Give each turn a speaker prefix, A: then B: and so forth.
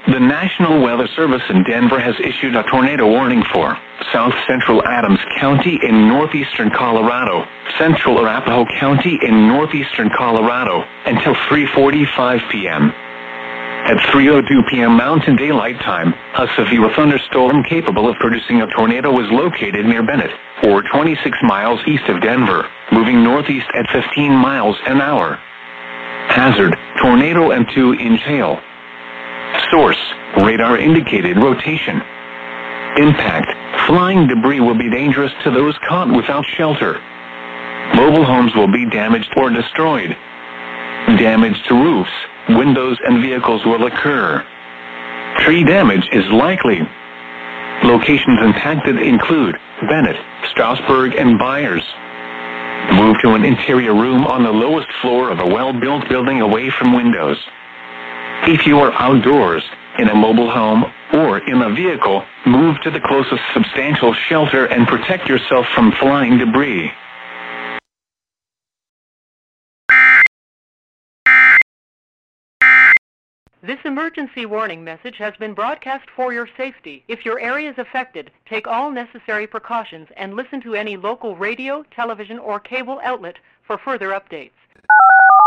A: The National Weather Service in Denver has issued a tornado warning for south central Adams County in northeastern Colorado, central Arapahoe County in northeastern Colorado, until 3:45 p.m. At 3:02 p.m. Mountain Daylight Time, a severe thunderstorm capable of producing a tornado was located near Bennett, or 26 miles east of Denver, moving northeast at 15 miles an hour. Hazard, tornado and 2-inch hail. Source, radar indicated rotation. Impact, flying debris will be dangerous to those caught without shelter. Mobile homes will be damaged or destroyed. Damage to roofs, windows and vehicles will occur. Tree damage is likely. Locations impacted include Bennett, Strasburg, and Byers. Move to an interior room on the lowest floor of a well-built building away from windows. If you are outdoors, in a mobile home, or in a vehicle, move to the closest substantial shelter and protect yourself from flying debris.
B: This emergency warning message has been broadcast for your safety. If your area is affected, take all necessary precautions and listen to any local radio, television, or cable outlet for further updates.